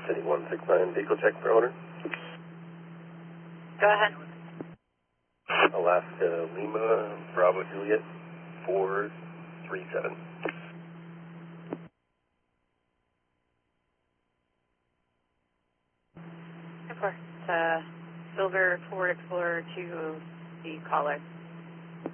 City 169, vehicle check for owner. Go ahead. Alaska Lima, Bravo Juliet, 437. Of course. Silver Ford Explorer to the caller.